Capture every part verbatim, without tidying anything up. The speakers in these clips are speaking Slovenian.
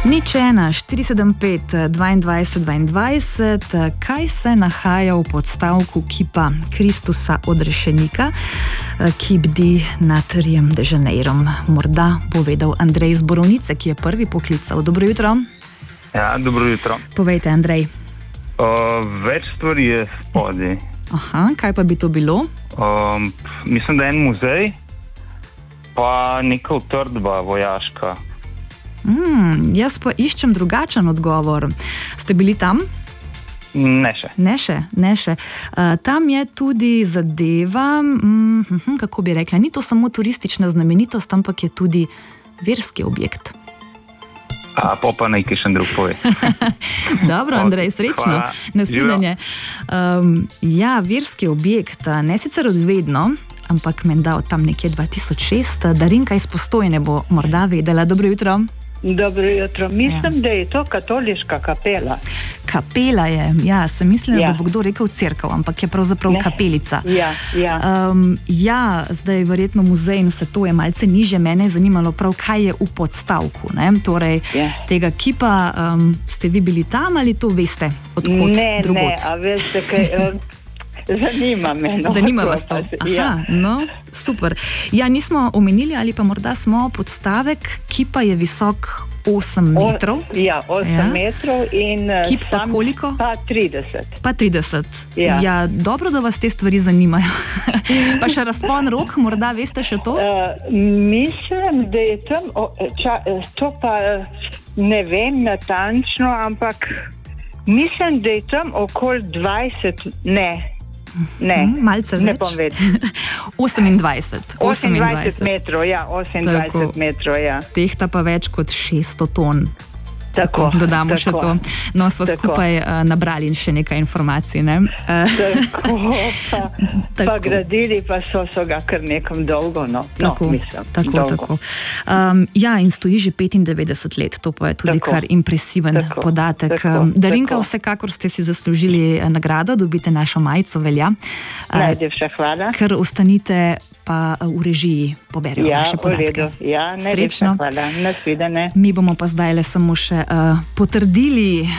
Nič ena, štiri sedem pet, dvaindvajset dvaindvajset, kaj se nahaja v podstavku kipa Kristusa odrešenika, ki bdi nad Riom de Janeirom? Morda povedal Andrej iz Borovnice, ki je prvi poklical. Dobro jutro. Ja, dobro jutro. Povejte, Andrej. Uh, več stvari je spodaj. Aha, kaj pa bi to bilo? Um, mislim, da je en muzej, pa neka utrdba vojaška. Mm, jaz pa iščem drugačen odgovor. Ste bili tam? Ne še. Ne še, ne še. Uh, tam je tudi zadeva, mm, kako bi rekla, ni to samo turistična znamenitost, ampak je tudi verski objekt. A, pa pa nekaj še drug pove. Dobro, Andrej, srečno. Nasvidenje. Um, ja, verski objekt, ne sicer odvedno, ampak menda od tam nekje dva tisoč šest. Darinka iz Postojne bo morda vedela. Dobro jutro. Dobro jutro. Mislim, ja. da je to katoliška kapela. Kapela je, ja, sem mislila, Ja. da bo kdo rekel cerkev, ampak je pravzaprav Ne. kapelica. Ja, ja. Um, ja, zdaj verjetno muzej in vse to je malce niže. Mene je zanimalo prav, kaj je v podstavku. Ne? Torej, Ja. tega kipa, um, ste vi bili tam ali to veste? Odkot Ne, drugod? ne, a veste, kaj, eh, zanima me. No, Zanima vas to? Aha, Ja. no, super. Ja, nismo omenili ali pa morda smo podstavek, kipa je visok osem metrov. O, ja, osem Ja. metrov in eh, Kip pa sam koliko? Pa trideset. Pa trideset. Ja. ja, dobro, da vas te stvari zanimajo. Pa še razpon rok, morda veste še to? Uh, mislim, da je tam, o, ča, to pa eh, ne vem natančno, ampak mislim, da je tam okoli dvajset, ne, ne, Hm, malce ne več. bom vedeti. osemindvajset. osemindvajset metrov, ja, osemindvajset Tako. metrov, ja. Tehta pa več kot šeststo ton. Tako, Dodamo tako. še to. No, smo Tako. skupaj uh, nabrali še nekaj informacij. Ne? Uh, Tako, pa, pa Tako. gradili pa so, so ga kar nekom dolgo, no, Tako, no mislim, tako, dolgo. tako. Um, ja, in stoji že petindevetdeset let, to pa je tudi Tako. kar impresiven Tako, podatek. tako, Um, Darinka, tako. vsekakor ste si zaslužili eh, nagrado, dobite našo majico, velja. Uh, Najlepša hvala. ker ostanite pa uh, v režiji, poberijo Ja, vaše v podatke. redu. Ja, najlepša Srečno. hvala. Nasvidenje. Mi bomo pa zdaj le samo še uh, potrdili,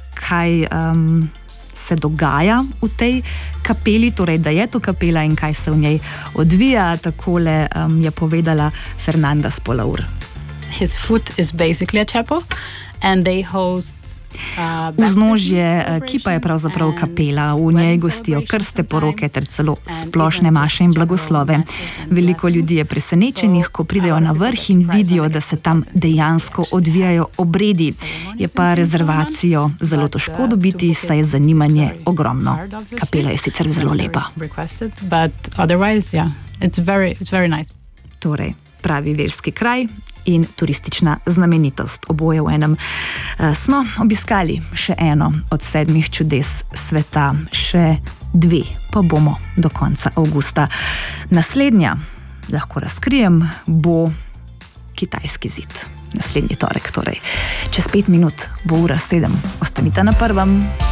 kaj um, se dogaja v tej kapeli, torej da je to kapela in kaj se v njej odvija. Takole um, je povedala Fernanda Spolaur. His foot is basically a chapel and they host uh, Vznožje kipa je pravzaprav kapela, v njej gostijo krste, poroke ter celo splošne maše in blagoslove. Veliko ljudi je presenečenih, ko pridejo na vrh in vidijo, da se tam dejansko odvijajo obredi. Je pa rezervacijo zelo težko dobiti, saj je zanimanje ogromno. Kapela je sicer zelo lepa. Torej, pravi verski kraj in turistična znamenitost. Oboje v enem. Uh, smo obiskali še eno od sedmih čudes sveta, še dve pa bomo do konca avgusta. Naslednja, lahko razkrijem, bo Kitajski zid. Naslednji torek, torej. Čez pet minut bo ura sedem. Ostanite na prvem.